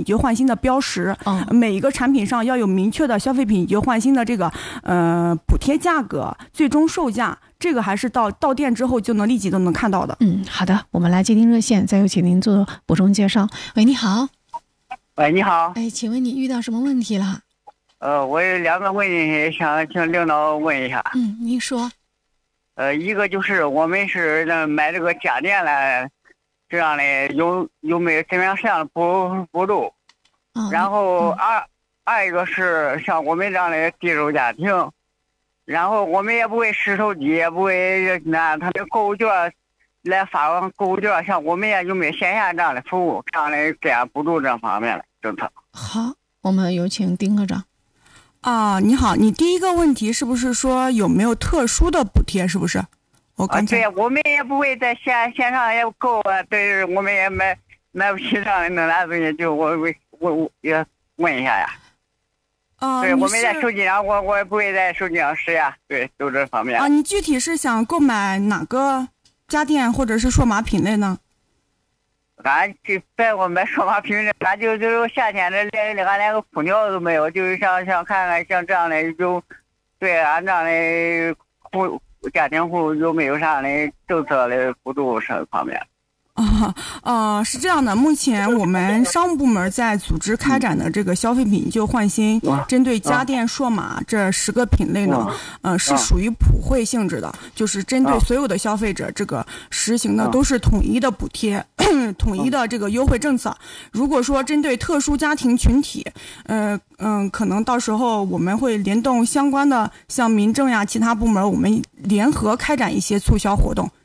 旧换新的标识，每一个产品上要有明确的消费品以旧换新的这个补贴价格、最终售价，这个还是到店之后就能立即都能看到的。 好的，我们来接听热线，再有请您做补充介绍。喂，你好。 喂，你好。 请问你遇到什么问题了？ 我有2个问题想请领导问一下。 您说。 一个就是我们是买这个家电来，这样的有没有怎么样这样的补助？然后二一个是像我们这样的低收家庭，然后我们也不会使手机，也不会拿他的购物券来发购物券，像我们也有没有线下这样的服务，这样补助这方面的政策？ 好，我们有请丁科长。 你好，你第一个问题是不是说有没有特殊的补贴？是不是？ 对，我们也不会在线上也购啊，对，我们也买不起上的那东西，就我也问一下呀。对，我们在手机上，我也不会在手机上使呀。对，就这方面。 你具体是想购买哪个家电或者是数码品类呢？ 俺就在我买数码品类，俺就是夏天的连个空调都没有，就是想看看像这样的对俺这样的家庭户有没有啥的政策的补助这方面？ 是这样的，目前我们商务部门在组织开展的这个消费品以旧换新，针对家电、数码这10个品类呢，是属于普惠性质的，就是针对所有的消费者，这个实行的都是统一的补贴，统一的这个优惠政策。如果说针对特殊家庭群体，可能到时候我们会联动相关的像民政呀、其他部门，我们联合开展一些促销活动。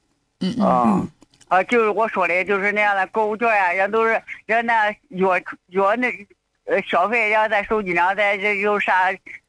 就是我说的，就是那样的购物券呀，人都是人那约那消费，人在手机上，在这有啥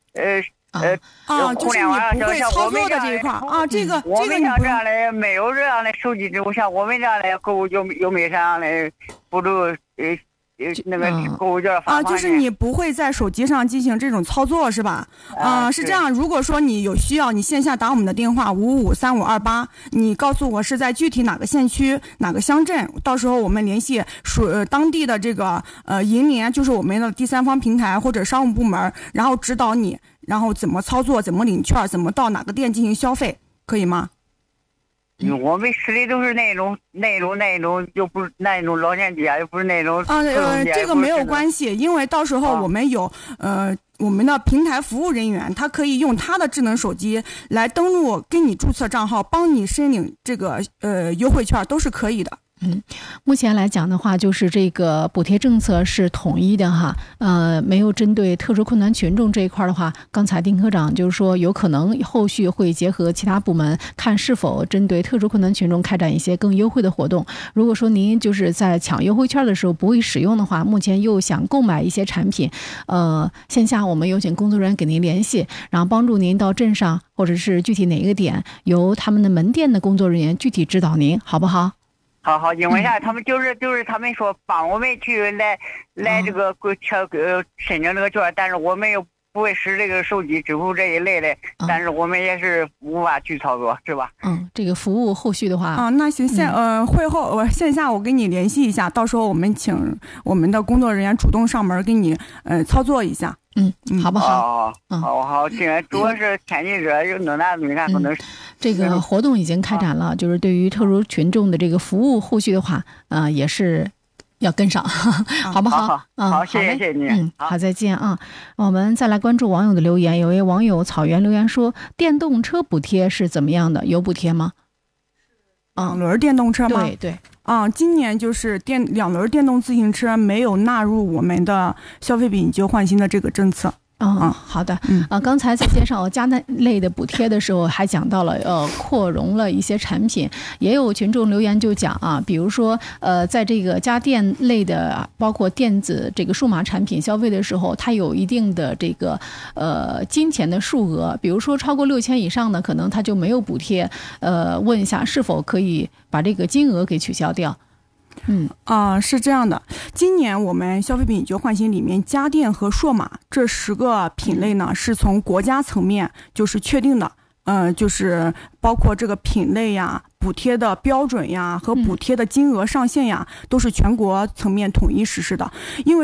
就是你不会操作的这一块这个我们像这样的没有这样的手机支付，像我们这样的购物有没有这样的补助？那个购物券就是你不会在手机上进行这种操作是吧？是这样，如果说你有需要，你线下打我们的电话553528，你告诉我是在具体哪个县区哪个乡镇，到时候我们联系当地的这个银联，就是我们的第三方平台或者商务部门，然后指导你，然后怎么操作，怎么领券，怎么到哪个店进行消费，可以吗？ 我们使的都是那种，就不是那种老年机啊，又不是那种这个没有关系，因为到时候我们有我们的平台服务人员，他可以用他的智能手机来登录，给你注册账号，帮你申领这个优惠券，都是可以的。 目前来讲的话，就是这个补贴政策是统一的哈，没有针对特殊困难群众这一块的话，刚才丁科长就是说，有可能后续会结合其他部门，看是否针对特殊困难群众开展一些更优惠的活动。如果说您就是在抢优惠券的时候不会使用的话，目前又想购买一些产品，线下我们有请工作人员给您联系，然后帮助您到镇上或者是具体哪一个点，由他们的门店的工作人员具体指导您，好不好？ 好，因为啥？他们就是他们说帮我们去来这个申请这个券，但是我们又不会使这个手机支付这一类的，但是我们也是无法去操作，是吧？ 这个服务后续的话那行，会后线下我跟你联系一下，到时候我们请我们的工作人员主动上门给你操作一下。 好不好？ 好，现在主要是天气热，有那哪东西看可能这个活动已经开展了，就是对于特殊群众的这个服务后续的话，也是要跟上，好不好？ 好，谢谢你。 好，再见啊！我们再来关注网友的留言，有位网友草原留言说，电动车补贴是怎么样的？有补贴吗 ？2轮电动车吗？ 对。 今年就是2轮电动自行车没有纳入我们的消费品以旧换新的这个政策。 好的。刚才在介绍家电类的补贴的时候，还讲到了扩容了一些产品，也有群众留言就讲比如说在这个家电类的，包括电子这个数码产品消费的时候，它有一定的这个金钱的数额，比如说超过6000以上的，可能它就没有补贴。问一下是否可以把这个金额给取消掉？ 是这样的，今年我们消费品以旧换新里面，家电和数码这10个品类呢，是从国家层面就是确定的，就是包括这个品类呀、补贴的标准呀和补贴的金额上限呀，都是全国层面统一实施的。因为